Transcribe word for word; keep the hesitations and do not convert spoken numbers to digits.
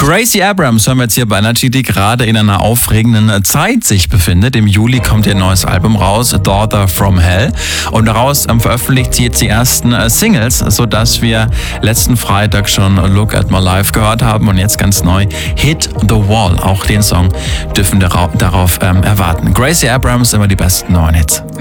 Gracie Abrams hören wir jetzt hier bei Energy, die gerade in einer aufregenden Zeit sich befindet. Im Juli kommt ihr neues Album raus, Daughter from Hell. Und daraus ähm, veröffentlicht sie jetzt die ersten äh, Singles, sodass wir letzten Freitag schon Look at My Life gehört haben und jetzt ganz neu Hit the Wall. Auch den Song dürfen wir darauf ähm, erwarten. Gracie Abrams, immer die besten neuen Hits.